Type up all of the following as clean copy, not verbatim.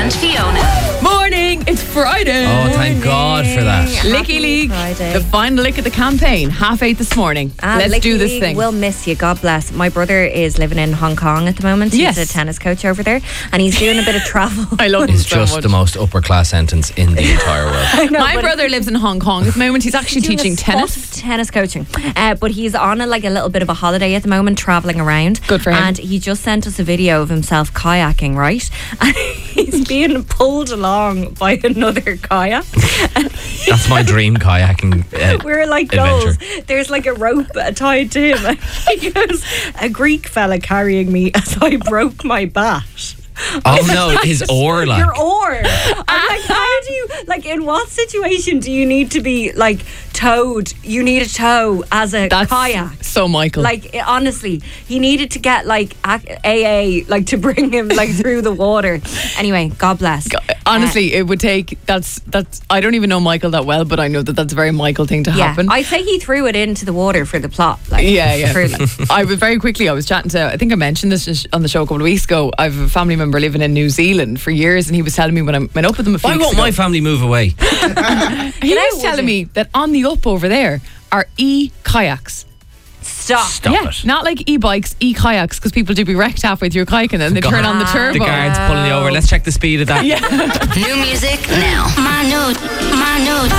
and Fiona. Morning, it's Friday. Oh, thank God for that. Licky League, Friday. the final lick of the campaign, 8:30 this morning. Let's do this thing. We'll miss you. God bless. My brother is living in Hong Kong at the moment. Yes. He's a tennis coach over there, and he's doing a bit of travel. I love It's it so just much. the most upper class sentence in the entire world. My brother lives in Hong Kong at the moment. He's actually Doing teaching a spot tennis. of tennis coaching, but he's on a little bit of a holiday at the moment, traveling around. Good for him. And he just sent us a video of himself kayaking, right? And he's being pulled along by another kayak. That's my dream kayaking We're like adventure. goals. There's like a rope tied to him. And he goes, a Greek fella carrying me as I broke my bat. Oh no, his oar like. Your oar. I'm like, how do you, in what situation do you need to be, towed? You need a tow as a That's kayak. so Michael. Honestly, he needed to get, AA, to bring him, through the water. Anyway, God bless. Honestly, it would take, that's. I don't even know Michael that well, but I know that that's a very Michael thing to Yeah, happen. I'd say he threw it into the water for the plot. Yeah. Truly. I was chatting to, I think I mentioned this on the show a couple of weeks ago. I have a family member living in New Zealand for years, and he was telling me when I went up with him a few Why weeks won't ago, my family move away? he was telling me that on the up over there are e-kayaks. Stop. It. Not like e-bikes, e-kayaks, because people do be wrecked halfway through kayaking and then they turn on the turbo. The guard's pulling you over. Let's check the speed of that. New music now. My new.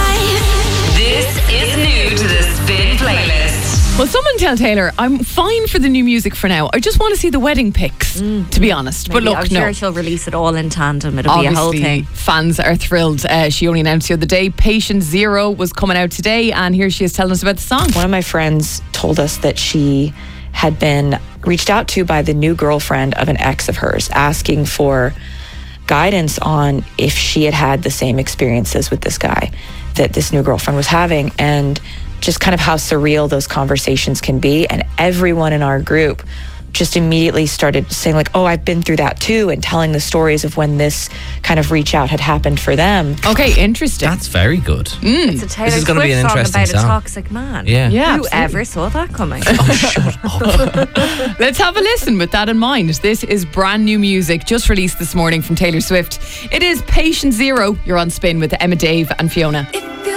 This is new to the Spin playlist. Well, someone tell Taylor I'm fine for the new music for now. I just want to see the wedding pics, to be honest. Maybe, but look, I'm no. sure she'll release it all in tandem. It'll be a whole Obviously, thing. fans are thrilled. She only announced the other day Patient Zero was coming out today, and here she is telling us about the song. One of my friends told us that she had been reached out to by the new girlfriend of an ex of hers, asking for guidance on if she had had the same experiences with this guy that this new girlfriend was having, and just kind of how surreal those conversations can be. And everyone in our group just immediately started saying oh, I've been through that too, and telling the stories of when this kind of reach out had happened for them. Okay, interesting. That's very good. It's a Taylor is gonna Swift be an song interesting about song. a toxic man. Yeah. Yeah, Who absolutely. ever saw that coming? Oh, shut up. Let's have a listen with that in mind. This is brand new music just released this morning from Taylor Swift. It is Patient Zero. You're on Spin with Emma, Dave and Fiona.